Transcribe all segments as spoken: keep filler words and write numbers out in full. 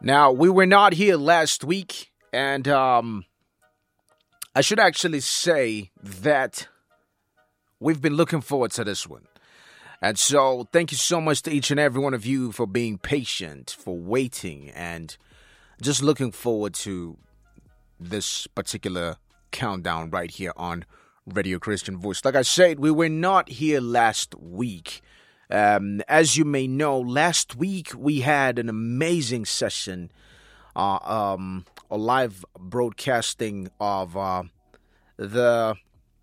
Now, we were not here last week, and um, I should actually say that we've been looking forward to this one. And so, thank you so much to each and every one of you for being patient, for waiting, and just looking forward to this particular countdown right here on Radio Christian Voice. Like I said, we were not here last week. Um, as you may know, last week we had an amazing session, uh, um, a live broadcasting of uh, the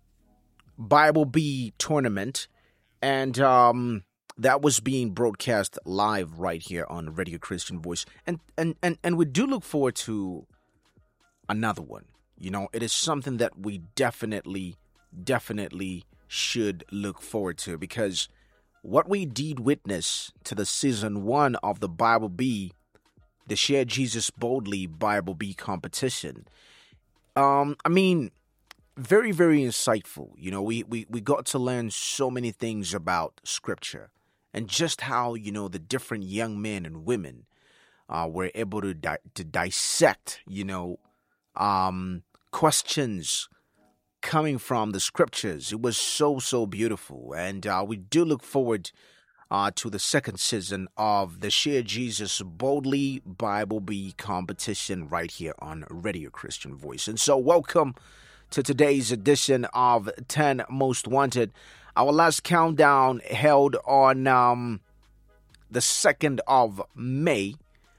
Bible Bee tournament, and um, that was being broadcast live right here on Radio Christian Voice. And, and, and, and we do look forward to another one. You know, it is something that we definitely, definitely should look forward to, because what we did witness to the season one of the Bible Bee, the Share Jesus Boldly Bible Bee competition, um, I mean, very, very insightful. You know, we, we, we got to learn so many things about Scripture and just how, you know, the different young men and women uh, were able to di- to dissect, you know, um, questions coming from the Scriptures. It was so, so beautiful. And uh, we do look forward uh, to the second season of the Share Jesus Boldly Bible Bee competition right here on Radio Christian Voice. And so welcome to today's edition of ten Most Wanted. Our last countdown held on um, the second of May.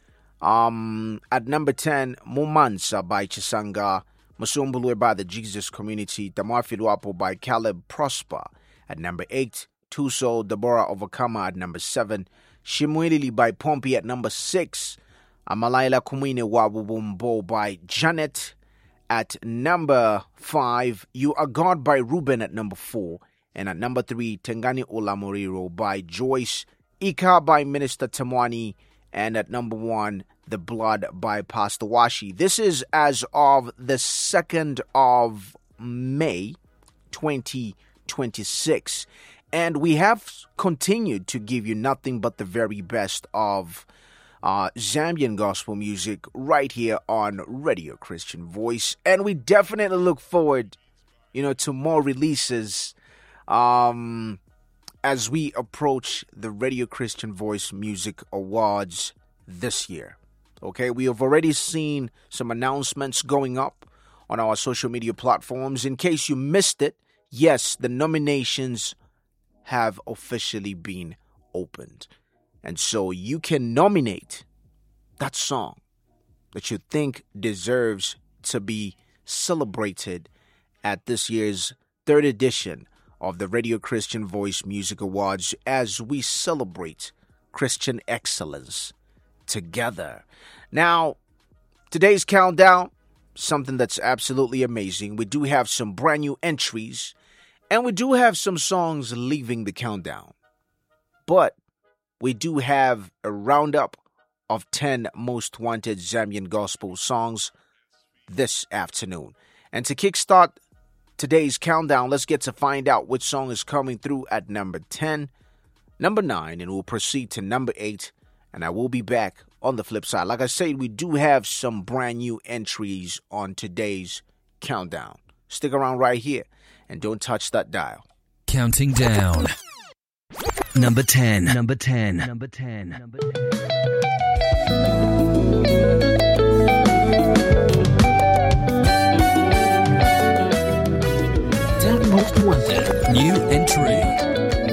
Um, at number ten, Mumansa by Chisanga, Musumbulwe by the Jesus Community, Tamarfiluapo by Caleb Prosper. At number eight, Tuso, Deborah Overcomer at number seven, Shimwilili by Pompey at number six, Amalaila Kumine Wabubumbo by Janet at number five, You Are God by Ruben at number four, and at number three, Tengani Olamoriro by Joyce, Ika by Minister Tamwani, and at number one, The Blood by Pastor Washi. This is as of the second of May, twenty twenty-six. And we have continued to give you nothing but the very best of uh, Zambian gospel music right here on Radio Christian Voice. And we definitely look forward, you know, to more releases um, as we approach the Radio Christian Voice Music Awards this year. Okay, we have already seen some announcements going up on our social media platforms. In case you missed it, yes, the nominations have officially been opened. And so you can nominate that song that you think deserves to be celebrated at this year's third edition of the Radio Christian Voice Music Awards as we celebrate Christian excellence together. Now, today's countdown, something that's absolutely amazing. We do have some brand new entries, and we do have some songs leaving the countdown. But we do have a roundup of ten most wanted Zambian gospel songs this afternoon. And to kickstart today's countdown, let's get to find out which song is coming through at number ten, number nine, and we'll proceed to number eight. And I will be back on the flip side. Like I said, we do have some brand new entries on today's countdown. Stick around right here and don't touch that dial. Counting down. Number ten. Number ten. Number ten. Number ten. ten Most Wanted. New entry.